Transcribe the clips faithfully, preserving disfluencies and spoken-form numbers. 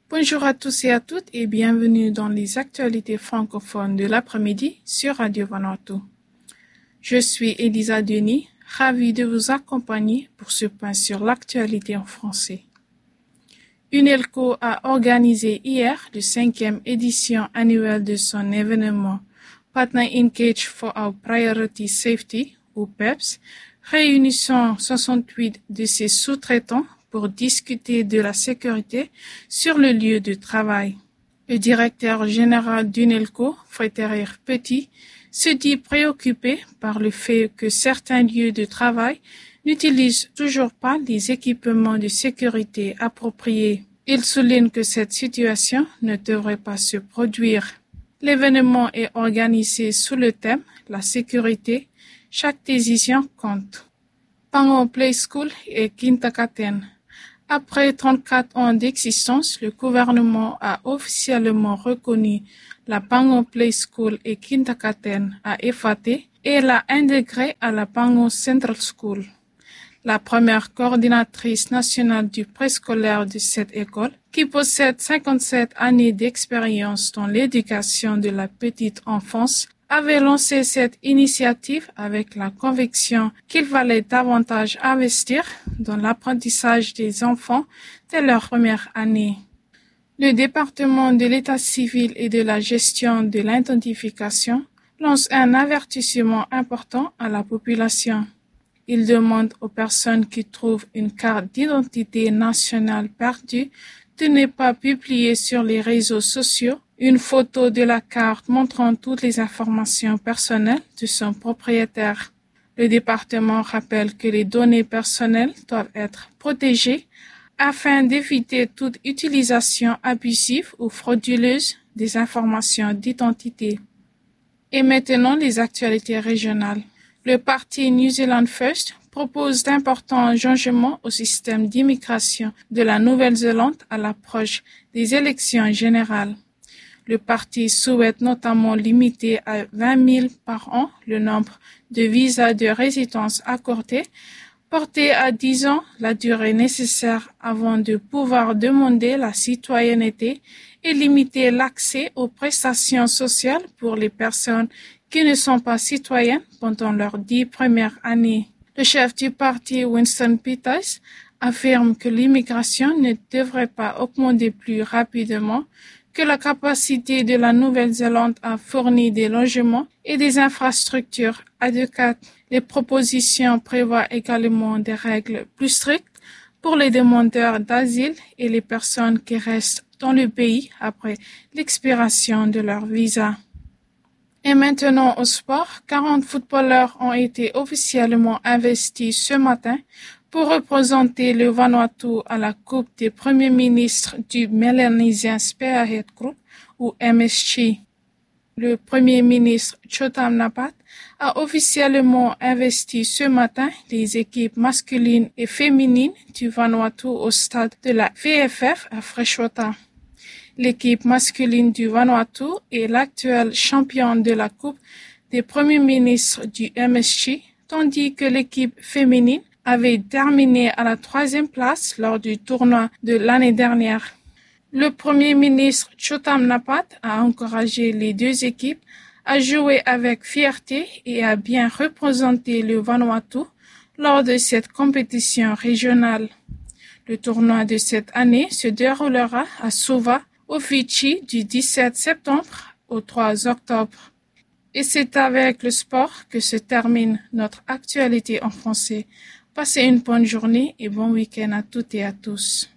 Bonjour à tous et à toutes et bienvenue dans les actualités francophones de l'après-midi sur Radio Vanuatu. Je suis Elisa Denis, ravie de vous accompagner pour ce point sur l'actualité en français. UNELCO a organisé hier la cinquième édition annuelle de son événement Partner Engage for Our Priority Safety, ou P E P S, réunissant soixante-huit de ses sous-traitants pour discuter de la sécurité sur le lieu de travail. Le directeur général d'UNELCO, Frédéric Petit, se dit préoccupé par le fait que certains lieux de travail n'utilisent toujours pas les équipements de sécurité appropriés. Il souligne que cette situation ne devrait pas se produire. L'événement est organisé sous le thème « La sécurité, chaque décision compte ». Pango Play School et Kintakaten. Après trente-quatre ans d'existence, le gouvernement a officiellement reconnu la Pango Play School et Kintakaten à Efate et l'a intégrée à la Pango Central School. La première coordinatrice nationale du préscolaire de cette école, qui possède cinquante-sept années d'expérience dans l'éducation de la petite enfance, avait lancé cette initiative avec la conviction qu'il fallait davantage investir dans l'apprentissage des enfants dès leur première année. Le département de l'état civil et de la gestion de l'identification lance un avertissement important à la population. Il demande aux personnes qui trouvent une carte d'identité nationale perdue de ne pas publier sur les réseaux sociaux une photo de la carte montrant toutes les informations personnelles de son propriétaire. Le département rappelle que les données personnelles doivent être protégées afin d'éviter toute utilisation abusive ou frauduleuse des informations d'identité. Et maintenant, les actualités régionales. Le parti New Zealand First propose d'importants changements au système d'immigration de la Nouvelle-Zélande à l'approche des élections générales. Le parti souhaite notamment limiter à vingt mille par an le nombre de visas de résidence accordés, porter à dix ans la durée nécessaire avant de pouvoir demander la citoyenneté et limiter l'accès aux prestations sociales pour les personnes qui ne sont pas citoyennes pendant leurs dix premières années. Le chef du parti, Winston Peters, affirme que l'immigration ne devrait pas augmenter plus rapidement que la capacité de la Nouvelle-Zélande à fournir des logements et des infrastructures adéquates. Les propositions prévoient également des règles plus strictes pour les demandeurs d'asile et les personnes qui restent dans le pays après l'expiration de leur visa. Et maintenant au sport, quarante footballeurs ont été officiellement investis ce matin pour représenter le Vanuatu à la Coupe des premiers ministres du Melanesian Spearhead Group, ou M S G. Le premier ministre Chotam Napat a officiellement investi ce matin les équipes masculines et féminines du Vanuatu au stade de la V F F à Freshwater. L'équipe masculine du Vanuatu est l'actuelle championne de la Coupe des premiers ministres du M S G, tandis que l'équipe féminine avait terminé à la troisième place lors du tournoi de l'année dernière. Le Premier ministre Chotam Napat a encouragé les deux équipes à jouer avec fierté et à bien représenter le Vanuatu lors de cette compétition régionale. Le tournoi de cette année se déroulera à Suva, au Fidji, du dix-sept septembre au trois octobre. Et c'est avec le sport que se termine notre actualité en français. Passez une bonne journée et bon week-end à toutes et à tous.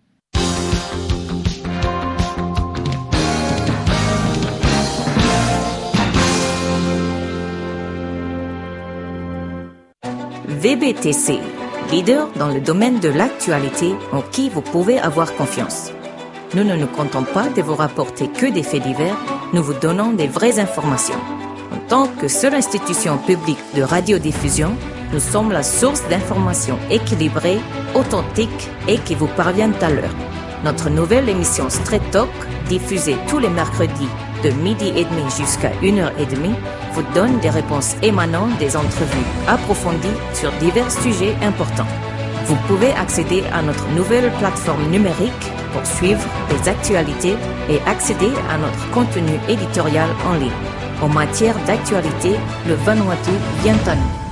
V B T C, leader dans le domaine de l'actualité en qui vous pouvez avoir confiance. Nous ne nous comptons pas de vous rapporter que des faits divers, nous vous donnons des vraies informations. En tant que seule institution publique de radiodiffusion, nous sommes la source d'informations équilibrées, authentiques et qui vous parviennent à l'heure. Notre nouvelle émission Straight Talk, diffusée tous les mercredis de midi et demi jusqu'à une heure et demie, vous donne des réponses émanant des entrevues approfondies sur divers sujets importants. Vous pouvez accéder à notre nouvelle plateforme numérique pour suivre les actualités et accéder à notre contenu éditorial en ligne. En matière d'actualité, le Vanuatu vient à nous.